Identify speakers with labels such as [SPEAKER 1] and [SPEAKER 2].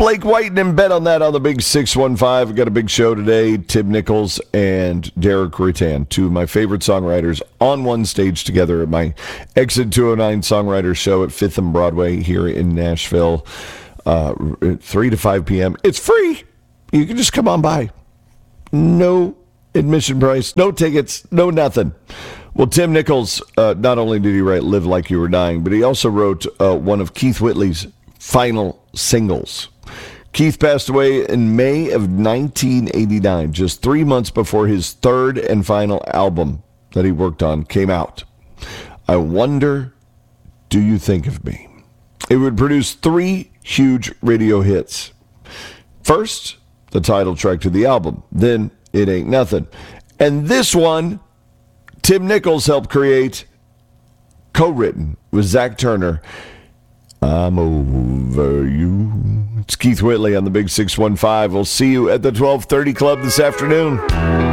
[SPEAKER 1] Blake Whiten and bet on that on the Big 615. We've got a big show today. Tim Nichols and Derek Rutan, two of my favorite songwriters, on one stage together at my Exit 209 Songwriters Show at 5th and Broadway here in Nashville, 3 to 5 p.m. It's free. You can just come on by. No admission price, no tickets, no nothing. Well, Tim Nichols, not only did he write Live Like You Were Dying, but he also wrote one of Keith Whitley's final singles. Keith passed away in May of 1989, just 3 months before his third and final album that he worked on came out. I Wonder, Do You Think of Me? It would produce 3 huge radio hits. First, the title track to the album, then It Ain't Nothing. And this one, Tim Nichols helped create, co-written with Zach Turner. I'm over you. It's Keith Whitley on the Big 615. We'll see you at the 1230 Club this afternoon.